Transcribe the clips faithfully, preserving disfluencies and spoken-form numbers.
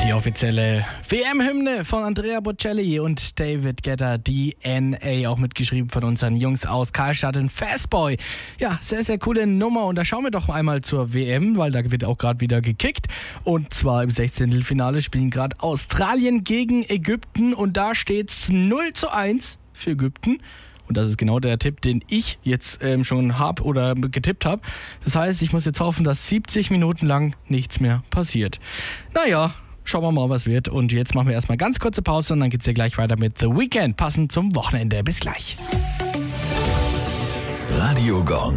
Die offizielle W M-Hymne von Andrea Bocelli und David Guetta, D N A, auch mitgeschrieben von unseren Jungs aus Karlstadt und Fastboy. Ja, sehr, sehr coole Nummer und da schauen wir doch einmal zur W M, weil da wird auch gerade wieder gekickt. Und zwar im Sechzehntelfinale spielen gerade Australien gegen Ägypten und da steht's null zu eins für Ägypten. Und das ist genau der Tipp, den ich jetzt ähm, schon habe oder getippt habe. Das heißt, ich muss jetzt hoffen, dass siebzig Minuten lang nichts mehr passiert. Naja, schauen wir mal, was wird. Und jetzt machen wir erstmal ganz kurze Pause und dann geht's ja gleich weiter mit The Weeknd, passend zum Wochenende. Bis gleich. Radio Gong.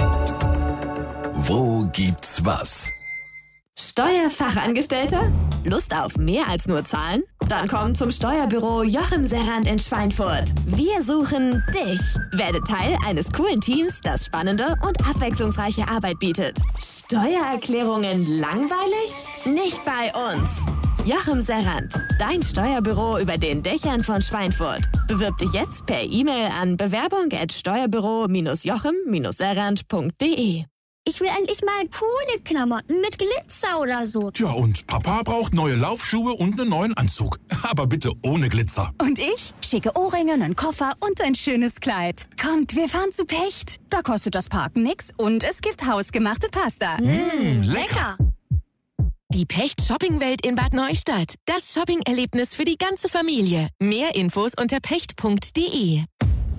Wo gibt's was? Steuerfachangestellter? Lust auf mehr als nur Zahlen? Dann komm zum Steuerbüro Joachim Serrand in Schweinfurt. Wir suchen dich. Werde Teil eines coolen Teams, das spannende und abwechslungsreiche Arbeit bietet. Steuererklärungen langweilig? Nicht bei uns. Joachim Serrand, dein Steuerbüro über den Dächern von Schweinfurt. Bewirb dich jetzt per E-Mail an bewerbung at steuerbüro joachim serrand punkt de. Ich will endlich mal coole Klamotten mit Glitzer oder so. Tja, und Papa braucht neue Laufschuhe und einen neuen Anzug. Aber bitte ohne Glitzer. Und ich? Schicke Ohrringe, einen Koffer und ein schönes Kleid. Kommt, wir fahren zu Pecht. Da kostet das Parken nix und es gibt hausgemachte Pasta. Mmh, lecker. Die Pecht Shoppingwelt in Bad Neustadt. Das Shopping-Erlebnis für die ganze Familie. Mehr Infos unter pecht punkt de.